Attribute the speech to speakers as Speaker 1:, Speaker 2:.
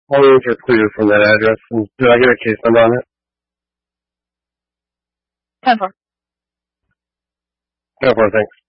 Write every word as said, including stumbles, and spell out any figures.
Speaker 1: All roads are clear from that address. And did I get a case number on it?
Speaker 2: ten four.
Speaker 1: ten four, thanks.